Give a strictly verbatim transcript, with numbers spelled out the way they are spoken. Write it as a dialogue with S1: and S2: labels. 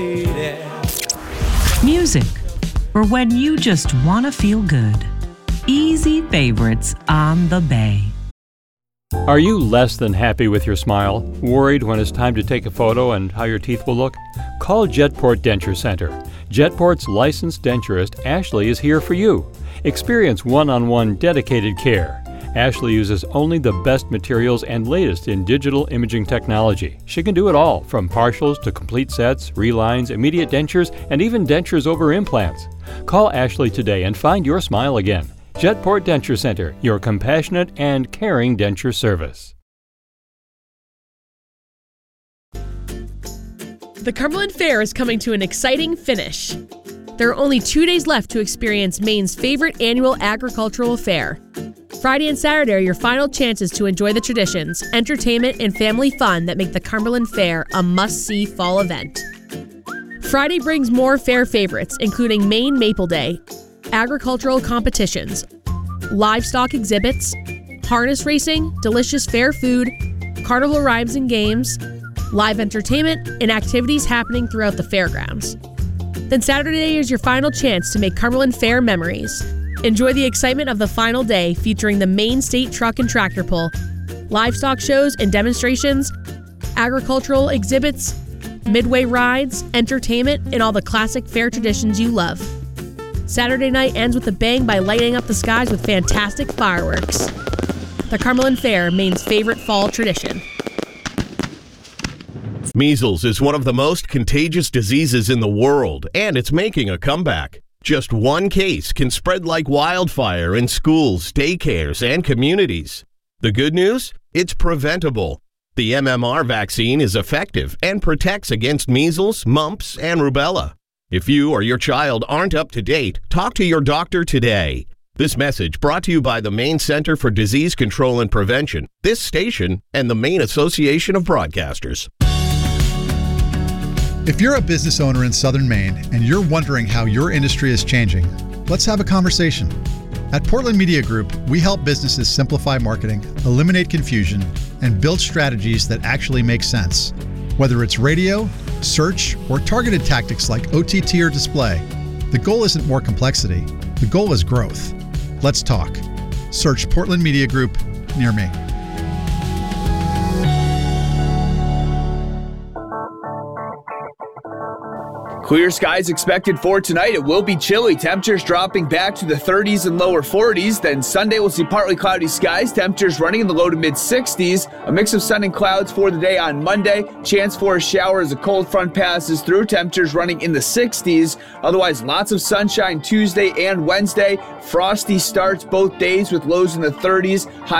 S1: lady.
S2: Music, or when you just want to feel good. Easy favorites on the Bay.
S3: Are you less than happy with your smile? Worried when it's time to take a photo and how your teeth will look? Call Jetport Denture Center. Jetport's licensed denturist, Ashley, is here for you. Experience one-on-one dedicated care. Ashley uses only the best materials and latest in digital imaging technology. She can do it all, from partials to complete sets, relines, immediate dentures, and even dentures over implants. Call Ashley today and find your smile again. Jetport Denture Center, your compassionate and caring denture service.
S4: The Cumberland Fair is coming to an exciting finish. There are only two days left to experience Maine's favorite annual agricultural fair. Friday and Saturday are your final chances to enjoy the traditions, entertainment, and family fun that make the Cumberland Fair a must-see fall event. Friday brings more fair favorites, including Maine Maple Day, agricultural competitions, livestock exhibits, harness racing, delicious fair food, carnival rides and games, live entertainment, and activities happening throughout the fairgrounds. Then Saturday is your final chance to make Cumberland Fair memories. Enjoy the excitement of the final day featuring the Maine State Truck and Tractor Pull, livestock shows and demonstrations, agricultural exhibits, midway rides, entertainment, and all the classic fair traditions you love. Saturday night ends with a bang by lighting up the skies with fantastic fireworks. The Cumberland Fair, Maine's favorite fall tradition.
S5: Measles is one of the most contagious diseases in the world, and it's making a comeback. Just one case can spread like wildfire in schools, daycares, and communities. The good news? It's preventable. The M M R vaccine is effective and protects against measles, mumps, and rubella. If you or your child aren't up to date, talk to your doctor today. This message brought to you by the Maine Center for Disease Control and Prevention, this station, and the Maine Association of Broadcasters.
S6: If you're a business owner in Southern Maine and you're wondering how your industry is changing, let's have a conversation. At Portland Media Group, we help businesses simplify marketing, eliminate confusion, and build strategies that actually make sense. Whether it's radio, search, or targeted tactics like O T T or display, the goal isn't more complexity. The goal is growth. Let's talk. Search Portland Media Group near me.
S7: Clear skies expected for tonight. It will be chilly. Temperatures dropping back to the thirties and lower forties. Then Sunday we'll see partly cloudy skies. Temperatures running in the low to mid sixties. A mix of sun and clouds for the day on Monday. Chance for a shower as a cold front passes through. Temperatures running in the sixties. Otherwise lots of sunshine Tuesday and Wednesday. Frosty starts both days with lows in the thirties. High